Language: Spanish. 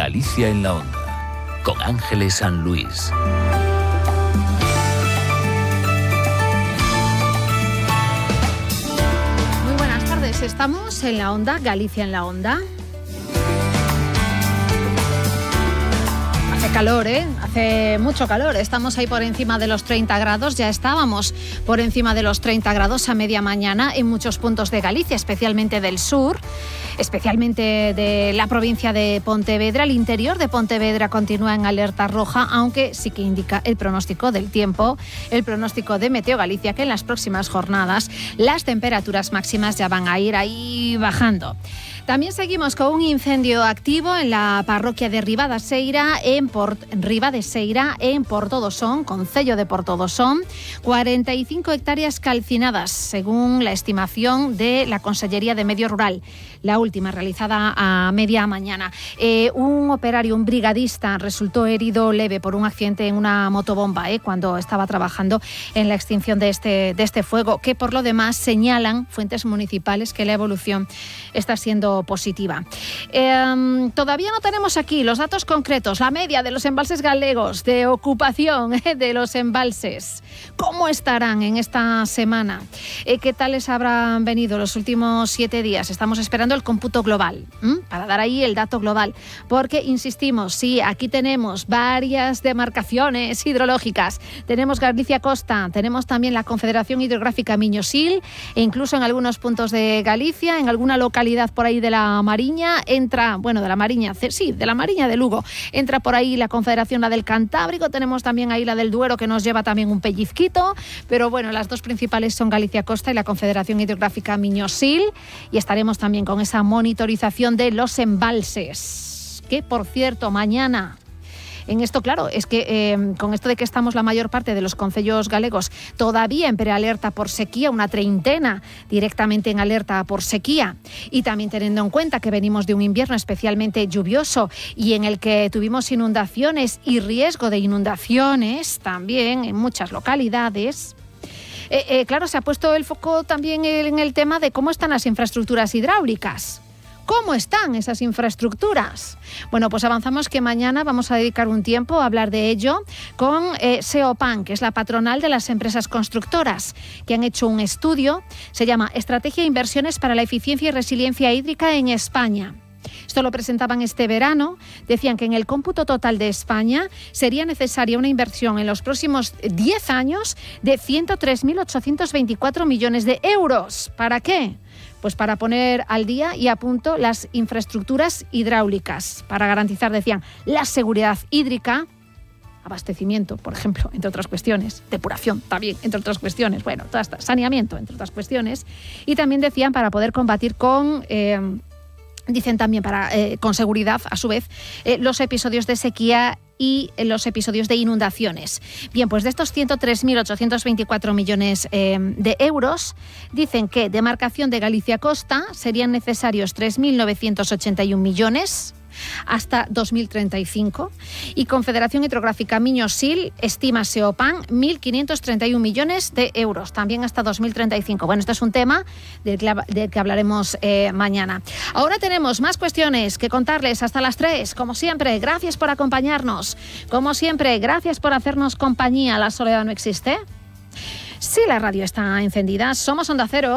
Galicia en la Onda, con Ángeles San Luis. Muy buenas tardes, estamos en la Onda, Galicia en la Onda. Hace calor, hace mucho calor, estamos ahí por encima de los 30 grados, ya estábamos por encima de los 30 grados a media mañana en muchos puntos de Galicia, especialmente del sur, especialmente de la provincia de Pontevedra. El interior de Pontevedra continúa en alerta roja, aunque sí que indica el pronóstico del tiempo, el pronóstico de Meteo Galicia, que en las próximas jornadas las temperaturas máximas ya van a ir ahí bajando. También seguimos con un incendio activo en la parroquia de Ribadesseira en Portodosón, concello de Portodosón. 45 hectáreas calcinadas, según la estimación de la Consellería de Medio Rural, la última realizada a media mañana. Un operario, un brigadista, resultó herido leve por un accidente en una motobomba cuando estaba trabajando en la extinción de este fuego, que por lo demás señalan fuentes municipales que la evolución está siendo positiva. Todavía no tenemos aquí los datos concretos, la media de los embalses galegos de ocupación de los embalses. ¿Cómo estarán en esta semana? ¿Qué tal les habrán venido los últimos 7 días? Estamos esperando el cómputo global, para dar ahí el dato global, porque insistimos, sí, aquí tenemos varias demarcaciones hidrológicas, tenemos Galicia Costa, tenemos también la Confederación Hidrográfica Miño-Sil, e incluso en algunos puntos de Galicia, en alguna localidad por ahí de la Mariña, de la Mariña de Lugo, entra por ahí la Confederación, la del Cantábrico, tenemos también ahí la del Duero, que nos lleva también un pellizquito, pero bueno, las dos principales son Galicia Costa y la Confederación Hidrográfica Miño-Sil, y estaremos también con esa monitorización de los embalses, que por cierto, mañana... En esto, claro, es que con esto de que estamos la mayor parte de los concellos galegos todavía en prealerta por sequía, una treintena directamente en alerta por sequía, y también teniendo en cuenta que venimos de un invierno especialmente lluvioso y en el que tuvimos inundaciones y riesgo de inundaciones también en muchas localidades. Claro, se ha puesto el foco también en el tema de cómo están las infraestructuras hidráulicas. ¿Cómo están esas infraestructuras? Bueno, pues avanzamos que mañana vamos a dedicar un tiempo a hablar de ello con SEOPAN, que es la patronal de las empresas constructoras, que han hecho un estudio, se llama Estrategia e Inversiones para la Eficiencia y Resiliencia Hídrica en España. Esto lo presentaban este verano. Decían que en el cómputo total de España sería necesaria una inversión en los próximos 10 años de 103.824 millones de euros. ¿Para qué? Pues para poner al día y a punto las infraestructuras hidráulicas, para garantizar, decían, la seguridad hídrica, abastecimiento, por ejemplo, entre otras cuestiones, depuración también, entre otras cuestiones, bueno, todo esto, saneamiento, entre otras cuestiones, y también decían para poder combatir con... Dicen también con seguridad, a su vez, los episodios de sequía y los episodios de inundaciones. Bien, pues de estos 103.824 millones de euros, dicen que demarcación de Galicia Costa serían necesarios 3.981 millones hasta 2035, y Confederación Hidrográfica Miño-Sil estima SEOPAN 1.531 millones de euros, también hasta 2035. Bueno, esto es un tema del que hablaremos mañana. Ahora tenemos más cuestiones que contarles hasta las 3. Como siempre, gracias por acompañarnos. Como siempre, gracias por hacernos compañía. La soledad no existe. Si la radio está encendida, somos Onda Cero.